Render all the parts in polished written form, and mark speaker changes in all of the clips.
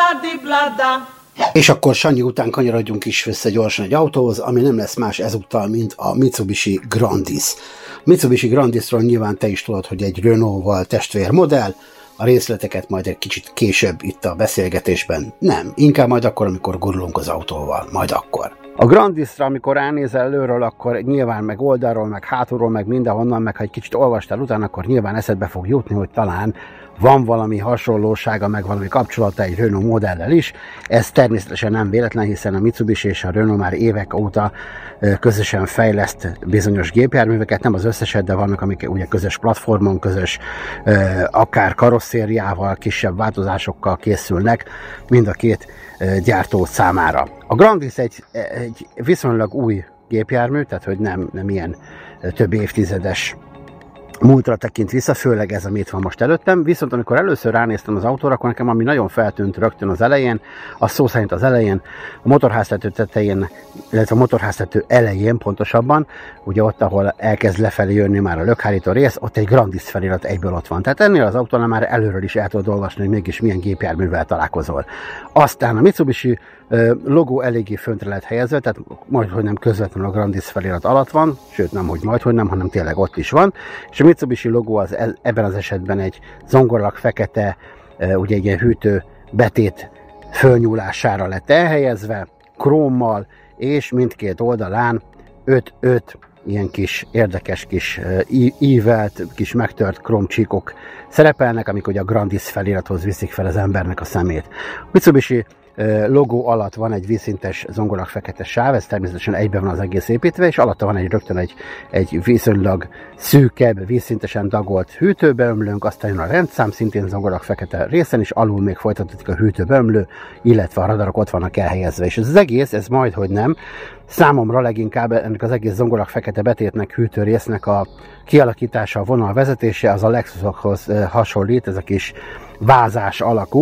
Speaker 1: És akkor Sanyi után kanyarodjunk is vissza gyorsan egy autóhoz, ami nem lesz más ezúttal, mint a Mitsubishi Grandis. Mitsubishi Grandisról nyilván te is tudod, hogy egy Renault-val testvérmodell, a részleteket majd egy kicsit később itt a beszélgetésben. Nem, inkább majd akkor, amikor gurulunk az autóval, majd akkor. A Grandisra, amikor ránézel előről, akkor nyilván meg oldalról, meg hátulról, meg mindenhonnan, meg ha egy kicsit olvastál utána, akkor nyilván eszedbe fog jutni, hogy talán van valami hasonlósága, meg valami kapcsolata egy Renault modellel is. Ez természetesen nem véletlen, hiszen a Mitsubishi és a Renault már évek óta közösen fejleszt bizonyos gépjárműveket, nem az összeset, de vannak, amik ugye közös platformon, közös akár karosszériával, kisebb változásokkal készülnek mind a két gyártó számára. A Grandis egy viszonylag új gépjármű, tehát hogy nem ilyen több évtizedes múltra tekint vissza, főleg ez, ami itt van most előttem, viszont amikor először ránéztem az autóra, akkor nekem ami nagyon feltűnt rögtön az elején, az szó szerint az elején, a motorháztető tetején, illetve a motorháztető elején pontosabban, ugye ott, ahol elkezd lefelé jönni már a lökhárító rész, ott egy Grandis felirat egyből ott van. Tehát ennél az autónál már előről is el tudod olvasni, hogy mégis milyen gépjárművel találkozol. Aztán a Mitsubishi logó eléggé föntre lett helyezve, tehát majdhogy nem közvetlenül a Grandis felirat alatt van, sőt nem, hogy majdhogy nem, hanem tényleg ott is van, és a Mitsubishi logó az ebben az esetben egy zongorak fekete, ugye egy ilyen hűtő betét fölnyúlására lett elhelyezve, krómmal, és mindkét oldalán 5-5 ilyen kis érdekes kis ívelt, kis megtört krómcsíkok szerepelnek, amik ugye a Grandis felirathoz viszik fel az embernek a szemét. A Mitsubishi logó alatt van egy vízszintes zongorak fekete sáv, ez természetesen egyben van az egész építve, és alatta van rögtön egy viszonylag szűkebb, vízszintesen dagolt hűtőbeömlőnk, aztán jön a rendszám, szintén zongorak fekete részen, és alul még folytatódik a hűtőbeömlő, illetve a radarok ott vannak elhelyezve. És ez az egész, ez majdhogy nem, számomra leginkább ennek az egész zongorak fekete betétnek, hűtőrésznek a kialakítása, a vonalvezetése, az a Lexusokhoz hasonlít, ez a kis vázás alakú.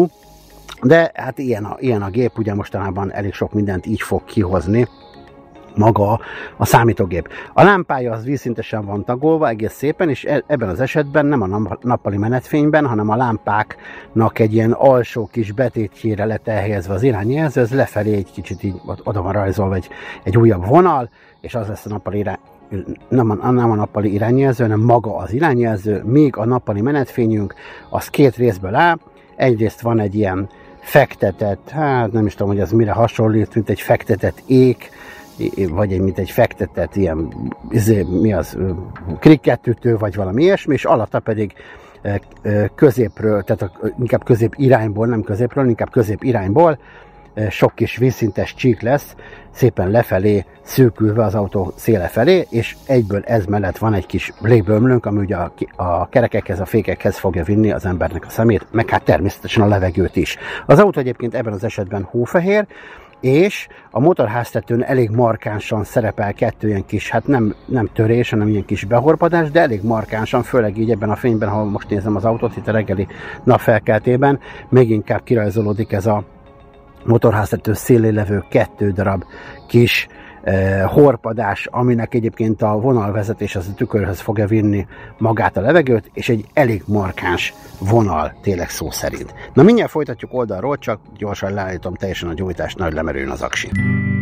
Speaker 1: De hát ilyen a gép, ugye mostanában elég sok mindent így fog kihozni maga a számítógép. A lámpája az vízszintesen van tagolva egész szépen, és ebben az esetben nem a nappali menetfényben, hanem a lámpáknak egy ilyen alsó kis betétjére lett elhelyezve az irányjelző, ez lefelé egy kicsit így oda van rajzolva egy újabb vonal, és az lesz a nappali nem a nappali irányjelző, hanem maga az irányjelző, míg a nappali menetfényünk az két részből áll. Egyrészt van egy ilyen fektetett, hát nem is tudom, hogy ez mire hasonlít, mint egy fektetett ék, vagy mint egy fektetett ilyen, mi az, kriketütő, vagy valami ilyesmi, és alatta pedig középről, tehát inkább közép irányból, nem középről, inkább közép irányból sok kis vízszintes csík lesz, szépen lefelé szűkülve az autó széle felé, és egyből ez mellett van egy kis légbömlőnk, ami ugye a kerekekhez, a fékekhez fogja vinni az embernek a szemét, meg hát természetesen a levegőt is. Az autó egyébként ebben az esetben hófehér, és a motorháztetőn elég markánsan szerepel kettő ilyen kis, hát nem törés, hanem ilyen kis behorpadás, de elég markánsan, főleg így ebben a fényben, ha most nézem az autót itt a reggeli napfelkeltében, még inkább kirajzolódik ez a motorháztető szélén levő 2 darab kis horpadás, aminek egyébként a vonalvezetés az a tükörhöz fogja vinni magát a levegőt, és egy elég markáns vonal, tényleg szó szerint. Na mindjárt folytatjuk oldalról, csak gyorsan leállítom teljesen a gyújtást, nagy lemerüljön az aksi.